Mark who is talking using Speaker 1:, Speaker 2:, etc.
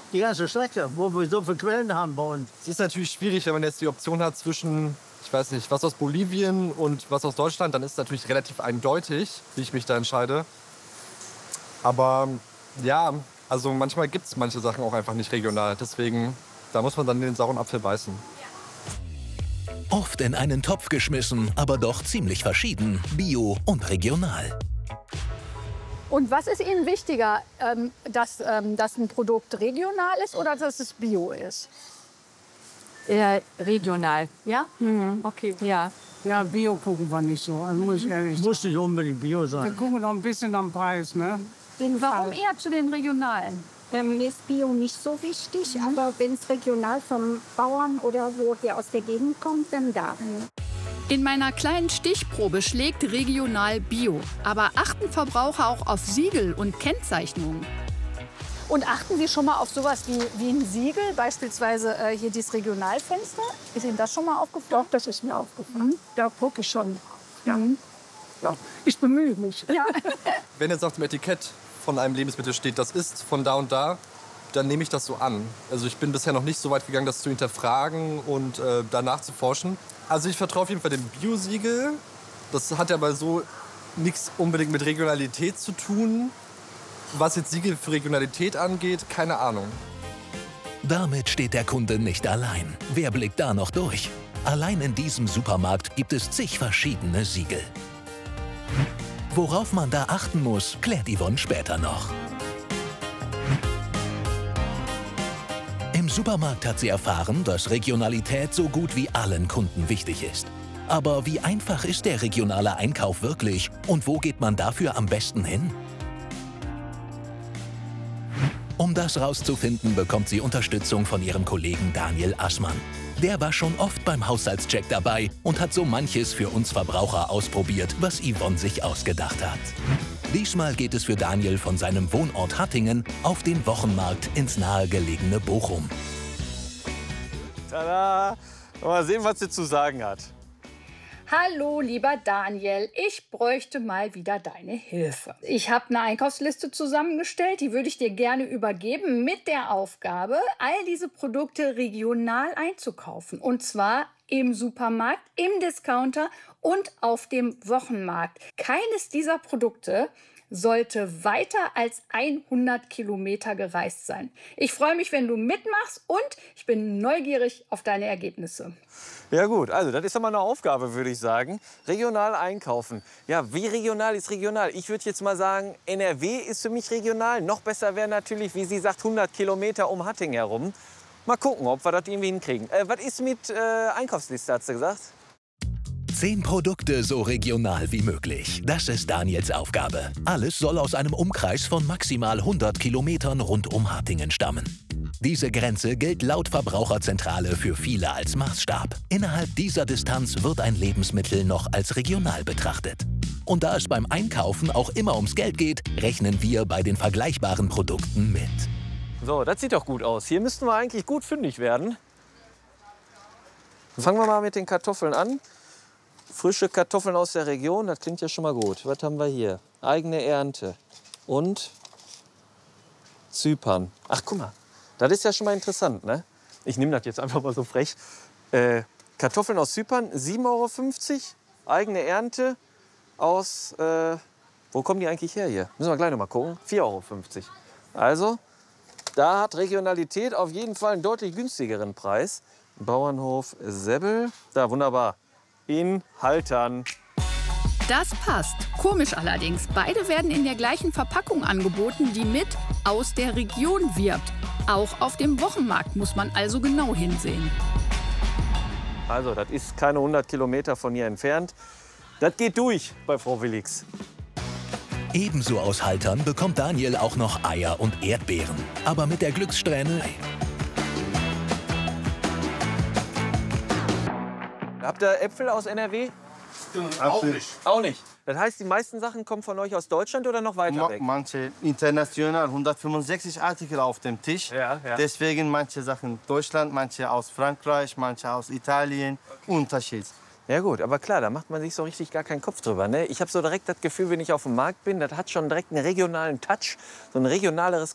Speaker 1: die ganze Strecke, wo wir so viele Quellen haben bei uns.
Speaker 2: Es ist natürlich schwierig, wenn man jetzt die Option hat zwischen, ich weiß nicht, was aus Bolivien und was aus Deutschland, dann ist es natürlich relativ eindeutig, wie ich mich da entscheide. Aber ja, also manchmal gibt es manche Sachen auch einfach nicht regional. Deswegen, da muss man dann den sauren Apfel beißen.
Speaker 3: Oft in einen Topf geschmissen, aber doch ziemlich verschieden, bio und regional.
Speaker 4: Und was ist Ihnen wichtiger, dass ein Produkt regional ist oder dass es bio ist?
Speaker 5: Eher regional.
Speaker 4: Ja?
Speaker 5: Mhm.
Speaker 4: Okay.
Speaker 5: Ja.
Speaker 6: Ja, Bio gucken wir nicht so, also muss ich ehrlich sagen.
Speaker 1: Muss nicht unbedingt bio
Speaker 6: Wir
Speaker 1: sein.
Speaker 6: gucken noch ein bisschen am Preis, ne?
Speaker 4: Warum eher zu den regionalen?
Speaker 7: Mir ist Bio nicht so wichtig, aber wenn es regional vom Bauern oder wo der aus der Gegend kommt, dann da.
Speaker 8: In meiner kleinen Stichprobe schlägt regional Bio. Aber achten Verbraucher auch auf Siegel und Kennzeichnungen?
Speaker 4: Und achten Sie schon mal auf sowas wie ein Siegel, beispielsweise hier dieses Regionalfenster? Ist Ihnen das schon mal aufgefallen?
Speaker 7: Doch, das ist mir aufgefallen. Da gucke ich schon. Ja.
Speaker 6: Ja, ich bemühe mich.
Speaker 4: Ja.
Speaker 2: Wenn jetzt auf dem Etikett von einem Lebensmittel steht, das ist von da und da, dann nehme ich das so an. Also ich bin bisher noch nicht so weit gegangen, das zu hinterfragen und danach zu forschen. Also ich vertraue auf jeden Fall dem Bio-Siegel. Das hat ja aber so nichts unbedingt mit Regionalität zu tun. Was jetzt Siegel für Regionalität angeht, keine Ahnung.
Speaker 3: Damit steht der Kunde nicht allein. Wer blickt da noch durch? Allein in diesem Supermarkt gibt es zig verschiedene Siegel. Worauf man da achten muss, klärt Yvonne später noch. Im Supermarkt hat sie erfahren, dass Regionalität so gut wie allen Kunden wichtig ist. Aber wie einfach ist der regionale Einkauf wirklich und wo geht man dafür am besten hin? Um das rauszufinden, bekommt sie Unterstützung von ihrem Kollegen Daniel Assmann. Der war schon oft beim Haushaltscheck dabei und hat so manches für uns Verbraucher ausprobiert, was Yvonne sich ausgedacht hat. Diesmal geht es für Daniel von seinem Wohnort Hattingen auf den Wochenmarkt ins nahegelegene Bochum.
Speaker 9: Tada! Mal sehen, was sie zu sagen hat.
Speaker 4: Hallo, lieber Daniel, ich bräuchte mal wieder deine Hilfe. Ich habe eine Einkaufsliste zusammengestellt, die würde ich dir gerne übergeben mit der Aufgabe, all diese Produkte regional einzukaufen. Und zwar im Supermarkt, im Discounter und auf dem Wochenmarkt. Keines dieser Produkte sollte weiter als 100 Kilometer gereist sein. Ich freue mich, wenn du mitmachst und ich bin neugierig auf deine Ergebnisse.
Speaker 9: Ja gut, also das ist ja mal eine Aufgabe, würde ich sagen. Regional einkaufen. Ja, wie regional ist regional? Ich würde jetzt mal sagen, NRW ist für mich regional. Noch besser wäre natürlich, wie sie sagt, 100 Kilometer um Hattingen herum. Mal gucken, ob wir das irgendwie hinkriegen. Was ist mit Einkaufsliste, hat sie gesagt?
Speaker 3: 10 Produkte so regional wie möglich. Das ist Daniels Aufgabe. Alles soll aus einem Umkreis von maximal 100 Kilometern rund um Hattingen stammen. Diese Grenze gilt laut Verbraucherzentrale für viele als Maßstab. Innerhalb dieser Distanz wird ein Lebensmittel noch als regional betrachtet. Und da es beim Einkaufen auch immer ums Geld geht, rechnen wir bei den vergleichbaren Produkten mit.
Speaker 9: So, das sieht doch gut aus. Hier müssten wir eigentlich gut fündig werden. Fangen wir mal mit den Kartoffeln an. Frische Kartoffeln aus der Region, das klingt ja schon mal gut. Was haben wir hier? Eigene Ernte und Zypern. Ach, guck mal, das ist ja schon mal interessant, ne? Ich nehme das jetzt einfach mal so frech. Kartoffeln aus Zypern, 7,50 €. Eigene Ernte aus, wo kommen die eigentlich her hier? Müssen wir gleich noch mal gucken. 4,50 €. Also, da hat Regionalität auf jeden Fall einen deutlich günstigeren Preis. Bauernhof Sebbel, da wunderbar. In Haltern.
Speaker 8: Das passt. Komisch allerdings. Beide werden in der gleichen Verpackung angeboten, die mit aus der Region wirbt. Auch auf dem Wochenmarkt muss man also genau hinsehen.
Speaker 9: Also, das ist keine 100 Kilometer von hier entfernt. Das geht durch bei Frau Willigs.
Speaker 3: Ebenso aus Haltern bekommt Daniel auch noch Eier und Erdbeeren. Aber mit der Glückssträhne.
Speaker 9: Habt ihr Äpfel aus NRW?
Speaker 10: Auch nicht.
Speaker 9: Auch nicht. Das heißt, die meisten Sachen kommen von euch aus Deutschland oder noch weiter weg?
Speaker 10: Manche international, 165 Artikel auf dem Tisch.
Speaker 9: Ja.
Speaker 10: Deswegen manche Sachen Deutschland, manche aus Frankreich, manche aus Italien. Okay. Unterschied.
Speaker 9: Ja gut, aber klar, da macht man sich so richtig gar keinen Kopf drüber. Ne? Ich habe so direkt das Gefühl, wenn ich auf dem Markt bin, das hat schon direkt einen regionalen Touch, so ein regionaleres